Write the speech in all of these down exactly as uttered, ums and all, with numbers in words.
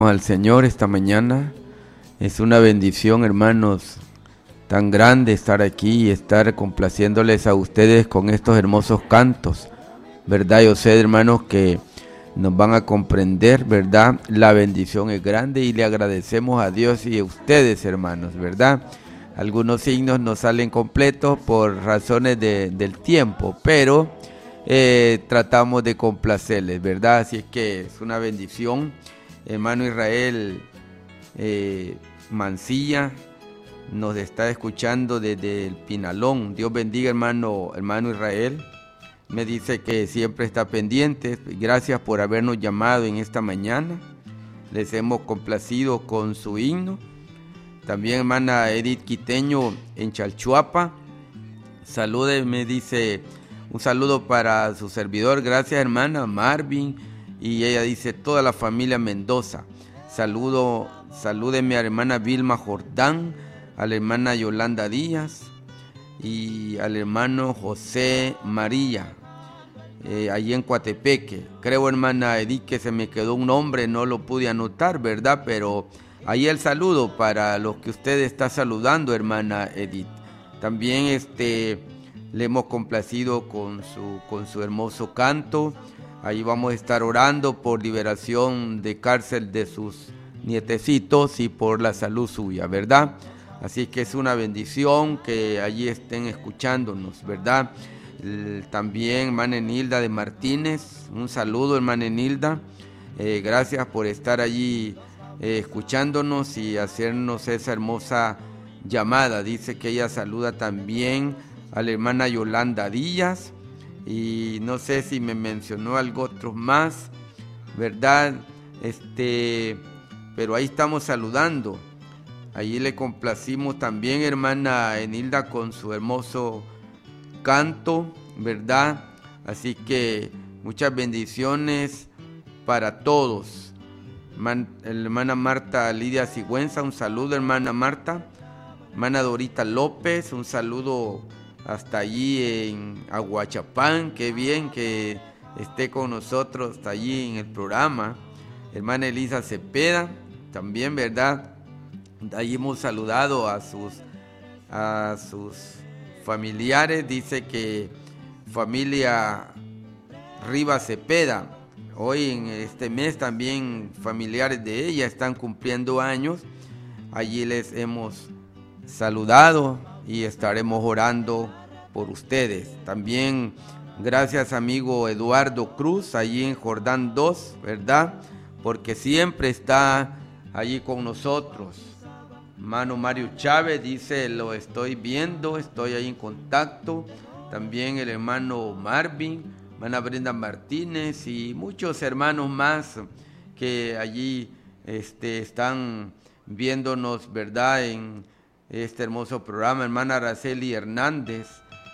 Al Señor esta mañana. Es una bendición, hermanos, tan grande estar aquí y estar complaciéndoles a ustedes con estos hermosos cantos, ¿verdad? Yo sé, hermanos, que nos van a comprender, ¿verdad? La bendición es grande y le agradecemos a Dios y a ustedes, hermanos, ¿verdad? Algunos signos no salen completos por razones de, del tiempo, pero eh, tratamos de complacerles, ¿verdad? Así es que es una bendición. Hermano Israel eh, Mancilla nos está escuchando desde el Pinalón. Dios bendiga, hermano, hermano Israel. Me dice que siempre está pendiente. Gracias por habernos llamado en esta mañana. Les hemos complacido con su himno. También hermana Edith Quiteño en Chalchuapa. Salude, me dice, un saludo para su servidor. Gracias, hermana Marvin. Y ella dice, toda la familia Mendoza. Saludo, salúdeme a la hermana Vilma Jordán, a la hermana Yolanda Díaz y al hermano José María, eh, allí en Coatepeque. Creo, hermana Edith, que se me quedó un nombre, no lo pude anotar, ¿verdad? Pero ahí el saludo para los que usted está saludando, hermana Edith. También este, le hemos complacido con su, con su hermoso canto. Ahí vamos a estar orando por liberación de cárcel de sus nietecitos y por la salud suya, ¿verdad? Así que es una bendición que allí estén escuchándonos, ¿verdad? También hermana Enilda de Martínez, un saludo, hermana Enilda. Eh, gracias por estar allí eh, escuchándonos y hacernos esa hermosa llamada. Dice que ella saluda también a la hermana Yolanda Díaz. Y no sé si me mencionó algo otro más, ¿verdad? Este, pero ahí estamos saludando. Allí le complacimos también, hermana Enilda, con su hermoso canto, ¿verdad? Así que muchas bendiciones para todos. Man, hermana Marta Lidia Sigüenza, un saludo, hermana Marta. Hermana Dorita López, un saludo hasta allí en Aguachapán. Qué bien que esté con nosotros hasta allí en el programa. Hermana Elisa Cepeda, también, ¿verdad? Allí hemos saludado a sus, a sus familiares. Dice que familia Rivas Cepeda, hoy en este mes también familiares de ella están cumpliendo años. Allí les hemos saludado y estaremos orando por ustedes. También gracias, amigo Eduardo Cruz, allí en Jordán dos, ¿verdad? Porque siempre está allí con nosotros. Hermano Mario Chávez dice, lo estoy viendo, estoy ahí en contacto. También el hermano Marvin, hermana Brenda Martínez y muchos hermanos más que allí este, están viéndonos, ¿verdad? En este hermoso programa. Hermana Araceli Hernández,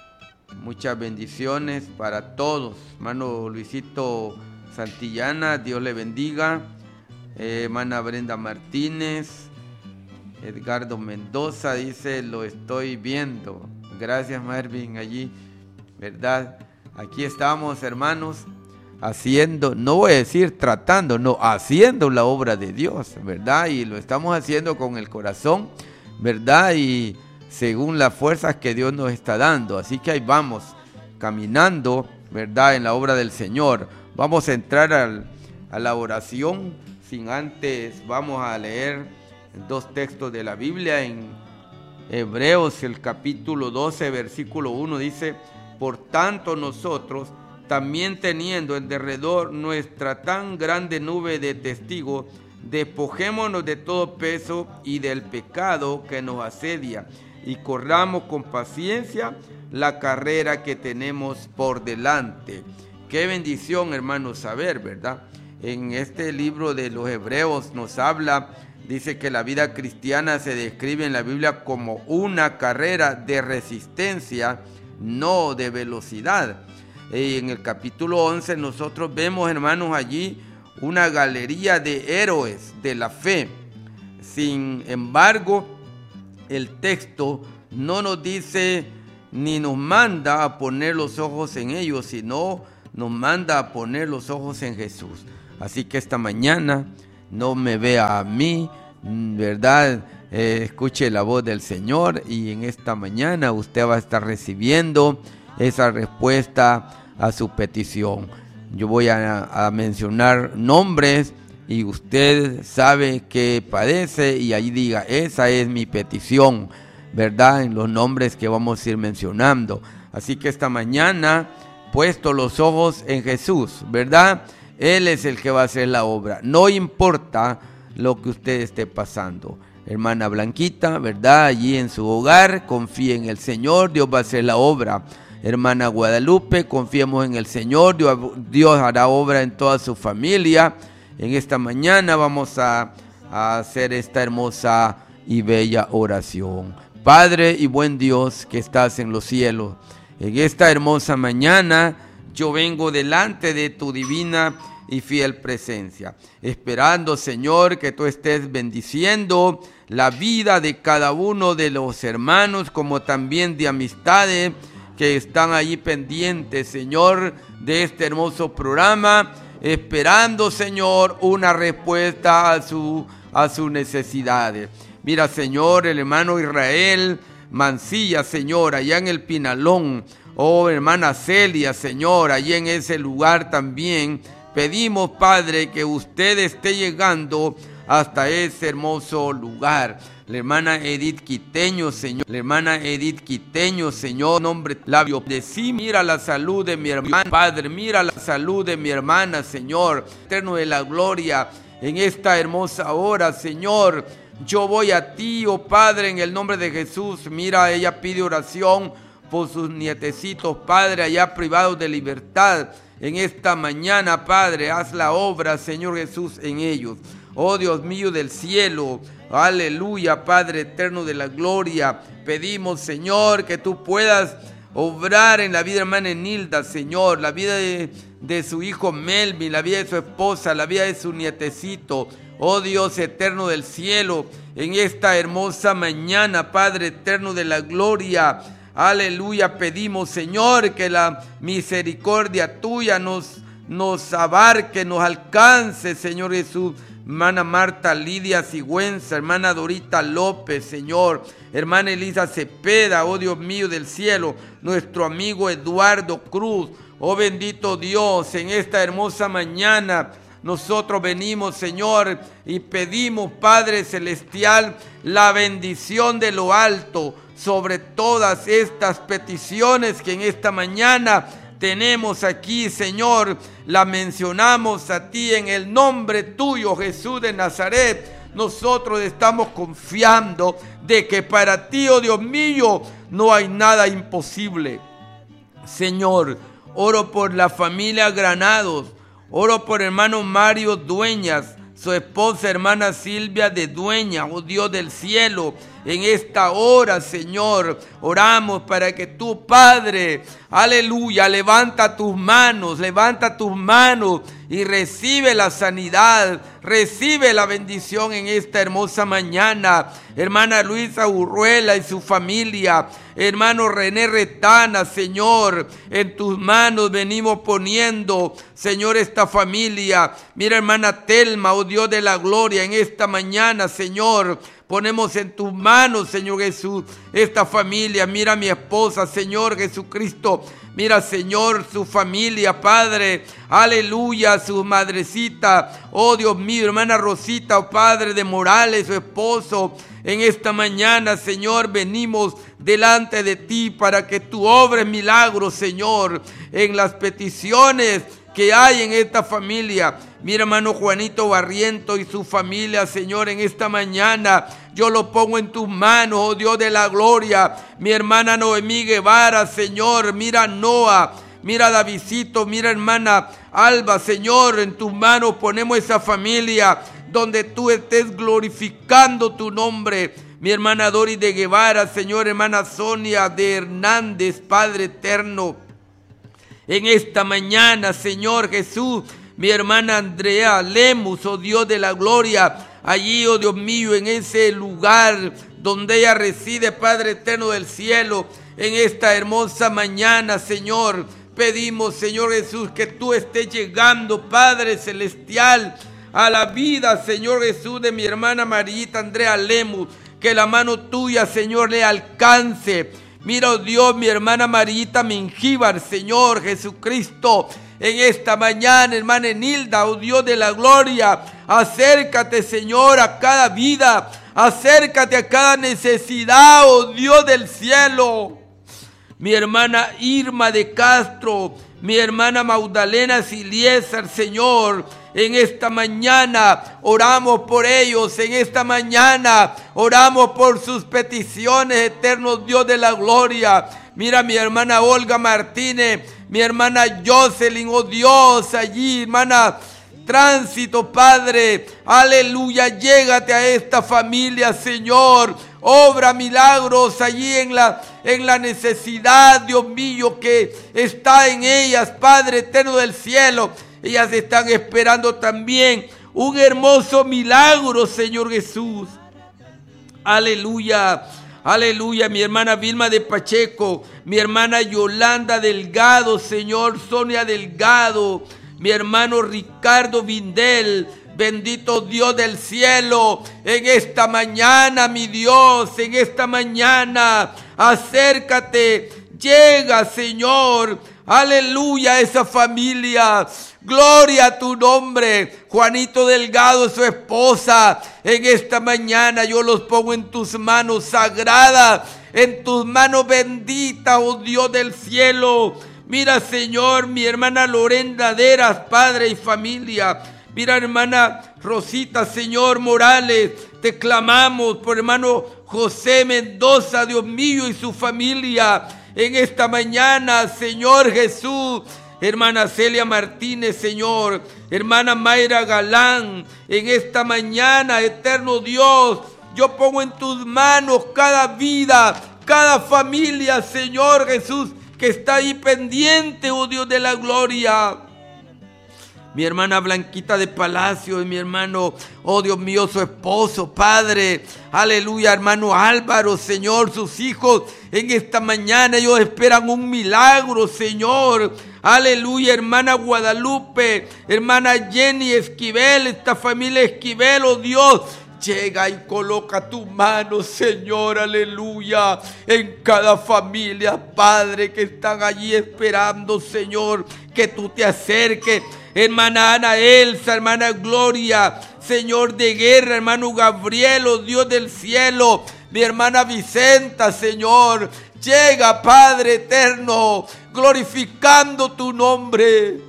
muchas bendiciones para todos. Hermano Luisito Santillana, Dios le bendiga. Eh, hermana Brenda Martínez, Edgardo Mendoza dice, lo estoy viendo. Gracias, Marvin, allí, ¿verdad? Aquí estamos, hermanos, haciendo, no voy a decir tratando, no, haciendo la obra de Dios, ¿verdad? Y lo estamos haciendo con el corazón, ¿verdad? Y según las fuerzas que Dios nos está dando. Así que ahí vamos, caminando, ¿verdad? En la obra del Señor. Vamos a entrar al, a la oración. Sin antes, vamos a leer dos textos de la Biblia. En Hebreos, el capítulo doce, versículo uno, dice, por tanto nosotros, también teniendo en derredor nuestra tan grande nube de testigos, despojémonos de todo peso y del pecado que nos asedia y corramos con paciencia la carrera que tenemos por delante. Qué bendición, hermanos, saber, ¿verdad? En este libro de los Hebreos nos habla, dice que la vida cristiana se describe en la Biblia como una carrera de resistencia, no de velocidad. Y en el capítulo once nosotros vemos, hermanos, allí una galería de héroes de la fe. Sin embargo, el texto no nos dice ni nos manda a poner los ojos en ellos, sino nos manda a poner los ojos en Jesús. Así que esta mañana no me vea a mí, ¿verdad? Eh, escuche la voz del Señor, y en esta mañana usted va a estar recibiendo esa respuesta a su petición. Yo voy a, a mencionar nombres y usted sabe que padece y ahí diga, esa es mi petición, ¿verdad? En los nombres que vamos a ir mencionando. Así que esta mañana, puesto los ojos en Jesús, ¿verdad? Él es el que va a hacer la obra. No importa lo que usted esté pasando. Hermana Blanquita, ¿verdad? Allí en su hogar, confíe en el Señor, Dios va a hacer la obra. Hermana Guadalupe, confiemos en el Señor, Dios, Dios hará obra en toda su familia. En esta mañana vamos a, a hacer esta hermosa y bella oración. Padre y buen Dios que estás en los cielos, en esta hermosa mañana yo vengo delante de tu divina y fiel presencia, esperando, Señor, que tú estés bendiciendo la vida de cada uno de los hermanos, como también de amistades que están allí pendientes, Señor, de este hermoso programa, esperando, Señor, una respuesta a, su, a sus necesidades. Mira, Señor, el hermano Israel Mancilla, Señor, allá en el Pinalón. Oh, hermana Celia, Señor, allí en ese lugar también. Pedimos, Padre, que usted esté llegando hasta ese hermoso lugar. La hermana Edith Quiteño, Señor. La hermana Edith Quiteño, Señor. Nombre labio de sí. Mira la salud de mi hermana, Padre. Mira la salud de mi hermana, Señor. Eterno de la gloria, en esta hermosa hora, Señor. Yo voy a ti, oh Padre, en el nombre de Jesús. Mira, ella pide oración por sus nietecitos, Padre, allá privados de libertad. En esta mañana, Padre, haz la obra, Señor Jesús, en ellos. Oh Dios mío del cielo, aleluya, Padre eterno de la gloria. Pedimos, Señor, que tú puedas obrar en la vida de hermana Nilda, Señor, la vida de, de su hijo Melvin, la vida de su esposa, la vida de su nietecito. Oh Dios eterno del cielo, en esta hermosa mañana, Padre eterno de la gloria, aleluya, pedimos, Señor, que la misericordia tuya nos, nos abarque, nos alcance, Señor Jesús. Hermana Marta Lidia Sigüenza, hermana Dorita López, Señor, hermana Elisa Cepeda, oh Dios mío del cielo, nuestro amigo Eduardo Cruz, oh bendito Dios, en esta hermosa mañana nosotros venimos, Señor, y pedimos, Padre Celestial, la bendición de lo alto sobre todas estas peticiones que en esta mañana tenemos aquí, Señor. La mencionamos a ti en el nombre tuyo, Jesús de Nazaret. Nosotros estamos confiando de que para ti, oh Dios mío, no hay nada imposible. Señor, oro por la familia Granados. Oro por hermano Mario Dueñas, su esposa hermana Silvia de Dueña, oh Dios del cielo. En esta hora, Señor, oramos para que tú, Padre, aleluya, levanta tus manos, levanta tus manos y recibe la sanidad, recibe la bendición en esta hermosa mañana. Hermana Luisa Urruela y su familia, hermano René Retana, Señor, en tus manos venimos poniendo, Señor, esta familia. Mira, hermana Telma, oh Dios de la gloria, en esta mañana, Señor, ponemos en tus manos, Señor Jesús, esta familia. Mira mi esposa, Señor Jesucristo. Mira, Señor, su familia, Padre. Aleluya, su madrecita. Oh, Dios mío, hermana Rosita, oh Padre de Morales, su esposo. En esta mañana, Señor, venimos delante de ti para que tú obres milagros, Señor, en las peticiones que hay en esta familia. Mira, hermano Juanito Barriento y su familia, Señor, en esta mañana yo lo pongo en tus manos, oh Dios de la gloria. Mi hermana Noemí Guevara, Señor, mira Noah, mira Davidcito, mira hermana Alba, Señor, en tus manos ponemos esa familia donde tú estés glorificando tu nombre. Mi hermana Doris de Guevara, Señor, hermana Sonia de Hernández, Padre eterno. En esta mañana, Señor Jesús, mi hermana Andrea Lemus, oh Dios de la gloria, allí, oh Dios mío, en ese lugar donde ella reside, Padre eterno del cielo, en esta hermosa mañana, Señor, pedimos, Señor Jesús, que tú estés llegando, Padre celestial, a la vida, Señor Jesús, de mi hermana Marita Andrea Lemus. Que la mano tuya, Señor, le alcance. Mira, oh Dios, mi hermana Marita Mingíbar, Señor Jesucristo, en esta mañana, hermana Enilda, oh Dios de la gloria, acércate, Señor, a cada vida, acércate a cada necesidad, oh Dios del cielo. Mi hermana Irma de Castro, mi hermana Magdalena Siliesar, Señor, en esta mañana oramos por ellos, en esta mañana oramos por sus peticiones, eterno Dios de la gloria. Mira mi hermana Olga Martínez, mi hermana Jocelyn, oh Dios, allí, hermana Tránsito, Padre, aleluya, llégate a esta familia, Señor, obra milagros allí en la, en la necesidad, Dios mío, que está en ellas, Padre eterno del cielo. Ellas están esperando también un hermoso milagro, Señor Jesús. Aleluya, aleluya. Mi hermana Vilma de Pacheco, mi hermana Yolanda Delgado, Señor, Sonia Delgado, mi hermano Ricardo Vindel. Bendito Dios del cielo, en esta mañana, mi Dios, en esta mañana, acércate, llega, Señor, aleluya, a esa familia. Gloria a tu nombre. Juanito Delgado, su esposa, en esta mañana yo los pongo en tus manos sagradas, en tus manos benditas, oh Dios del cielo. Mira, Señor, mi hermana Lorena Deras, padre y familia. Mira, hermana Rosita, Señor Morales, te clamamos por hermano José Mendoza, Dios mío, y su familia. En esta mañana, Señor Jesús. Hermana Celia Martínez, Señor, hermana Mayra Galán, en esta mañana, eterno Dios, yo pongo en tus manos cada vida, cada familia, Señor Jesús, que está ahí pendiente, oh Dios de la gloria. Mi hermana Blanquita de Palacio y mi hermano, oh Dios mío, su esposo, Padre, aleluya, hermano Álvaro, Señor, sus hijos, en esta mañana ellos esperan un milagro, Señor, aleluya, hermana Guadalupe, hermana Jenny Esquivel, esta familia Esquivel, oh Dios, llega y coloca tu mano, Señor, aleluya, en cada familia, Padre, que están allí esperando, Señor, que tú te acerques. Hermana Ana Elsa, hermana Gloria, Señor de guerra, hermano Gabriel, oh Dios del cielo, mi hermana Vicenta, Señor, llega, Padre eterno, glorificando tu nombre.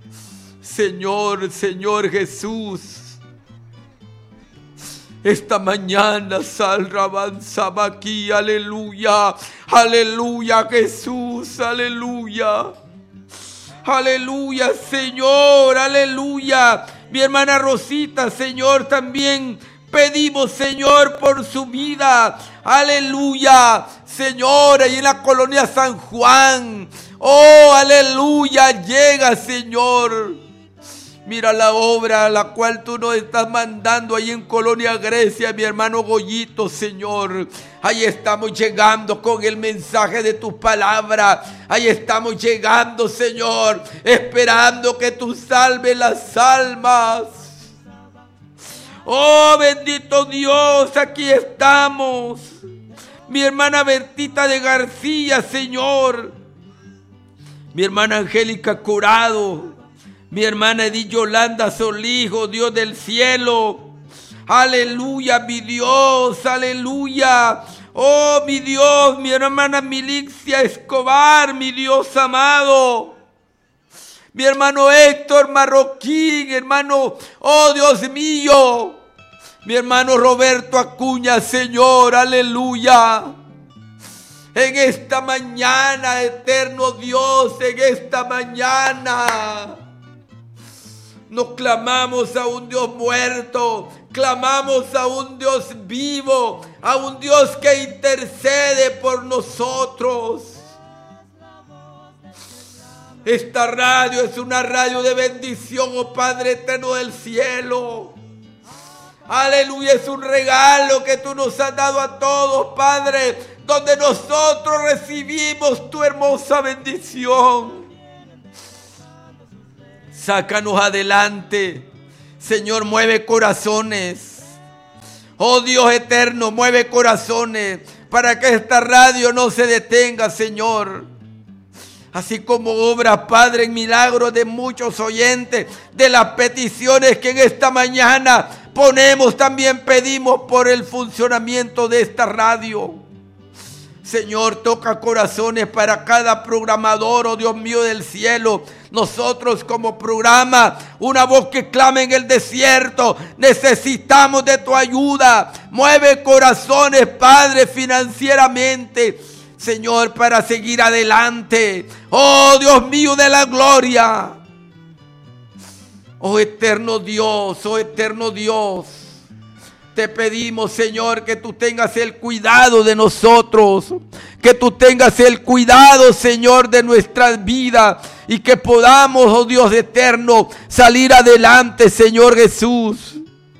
Señor, Señor Jesús, esta mañana salra avanzaba aquí, aleluya, aleluya Jesús, aleluya. Aleluya, Señor, aleluya. Mi hermana Rosita, Señor, también pedimos, Señor, por su vida. Aleluya, Señor, ahí en la colonia San Juan. Oh, aleluya, llega, Señor. Mira la obra a la cual tú nos estás mandando ahí en Colonia Grecia, mi hermano Goyito, Señor. Ahí estamos llegando con el mensaje de tus palabras. Ahí estamos llegando, Señor, esperando que tú salves las almas. Oh, bendito Dios, aquí estamos. Mi hermana Bertita de García, Señor. Mi hermana Angélica Curado. Mi hermana Edith Yolanda Solís, oh Dios del cielo. Aleluya, mi Dios, aleluya. Oh, mi Dios, mi hermana Milicia Escobar, mi Dios amado. Mi hermano Héctor Marroquín, hermano, oh Dios mío. Mi hermano Roberto Acuña, Señor, aleluya. En esta mañana, eterno Dios, en esta mañana nos clamamos a un Dios muerto, clamamos a un Dios vivo, a un Dios que intercede por nosotros. Esta radio es una radio de bendición, oh Padre eterno del cielo. Aleluya, es un regalo que tú nos has dado a todos, Padre, donde nosotros recibimos tu hermosa bendición. Sácanos adelante, Señor, mueve corazones. Oh Dios eterno, mueve corazones para que esta radio no se detenga, Señor. Así como obra, Padre, en milagros de muchos oyentes, de las peticiones que en esta mañana ponemos, también pedimos por el funcionamiento de esta radio. Señor, toca corazones para cada programador, oh Dios mío del cielo. Nosotros como programa, una voz que clama en el desierto, necesitamos de tu ayuda. Mueve corazones, Padre, financieramente, Señor, para seguir adelante. Oh Dios mío de la gloria. Oh eterno Dios, oh eterno Dios. Te pedimos, Señor, que tú tengas el cuidado de nosotros, que tú tengas el cuidado, Señor, de nuestras vidas y que podamos, oh Dios eterno, salir adelante, Señor Jesús.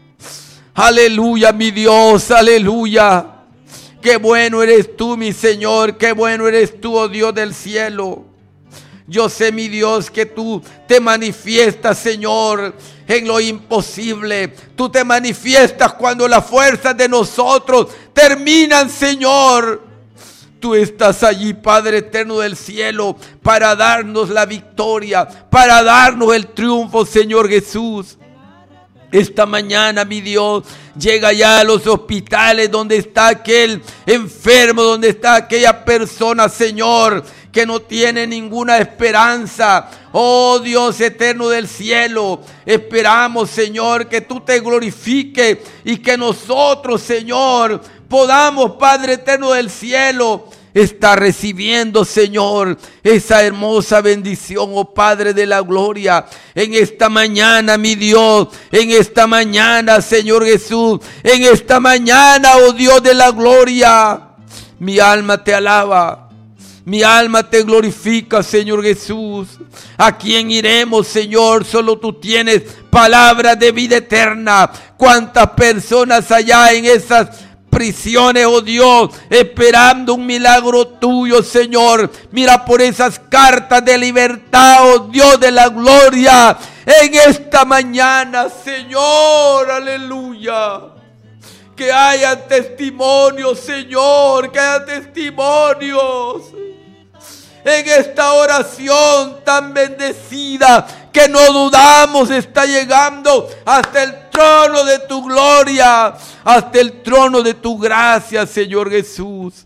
Aleluya, mi Dios, aleluya. Qué bueno eres tú, mi Señor, qué bueno eres tú, oh Dios del cielo. Yo sé, mi Dios, que tú te manifiestas, Señor, en lo imposible. Tú te manifiestas cuando las fuerzas de nosotros terminan, Señor. Tú estás allí, Padre eterno del cielo, para darnos la victoria, para darnos el triunfo, Señor Jesús. Esta mañana, mi Dios, llega ya a los hospitales donde está aquel enfermo, donde está aquella persona, Señor, que no tiene ninguna esperanza. Oh Dios eterno del cielo, esperamos, Señor, que tú te glorifiques y que nosotros, Señor, podamos, Padre eterno del cielo, estar recibiendo, Señor, esa hermosa bendición, oh Padre de la gloria, en esta mañana, mi Dios, en esta mañana, Señor Jesús, en esta mañana, oh Dios de la gloria. Mi alma te alaba. Mi alma te glorifica, Señor Jesús. ¿A quién iremos, Señor? Solo tú tienes palabras de vida eterna. ¿Cuántas personas allá en esas prisiones, oh Dios, esperando un milagro tuyo, Señor? Mira por esas cartas de libertad, oh Dios de la gloria, en esta mañana, Señor, aleluya. Que haya testimonios, Señor, que haya testimonios en esta oración tan bendecida, que no dudamos está llegando hasta el trono de tu gloria, hasta el trono de tu gracia, Señor Jesús.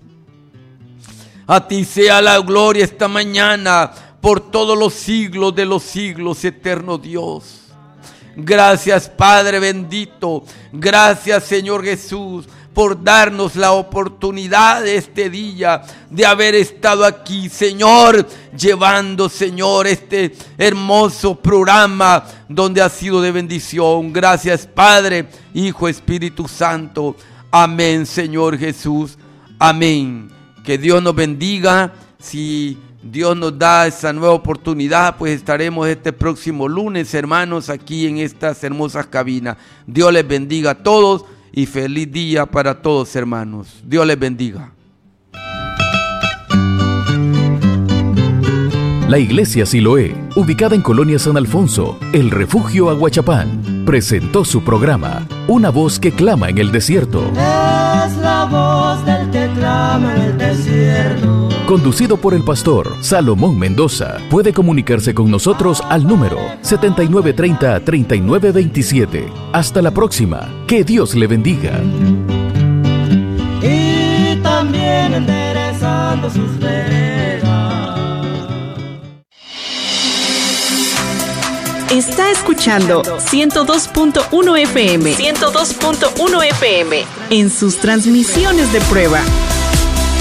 A ti sea la gloria esta mañana por todos los siglos de los siglos, eterno Dios. Gracias, Padre bendito. Gracias, Señor Jesús, por darnos la oportunidad de este día de haber estado aquí, Señor, llevando, Señor, este hermoso programa donde ha sido de bendición. Gracias, Padre, Hijo, Espíritu Santo. Amén, Señor Jesús. Amén. Que Dios nos bendiga. Si Dios nos da esa nueva oportunidad, pues estaremos este próximo lunes, hermanos, aquí en estas hermosas cabinas. Dios les bendiga a todos y feliz día para todos, hermanos. Dios les bendiga. La Iglesia Siloé, ubicada en Colonia San Alfonso, El Refugio Aguachapán, presentó su programa, Una voz que clama en el desierto. Es la voz del que clama en el desierto. Conducido por el pastor Salomón Mendoza. Puede comunicarse con nosotros al número setenta y nueve treinta, treinta y nueve veintisiete. Hasta la próxima. Que Dios le bendiga. Y también enderezando sus veredas. Está escuchando ciento dos punto uno F M. ciento dos punto uno F M. En sus transmisiones de prueba.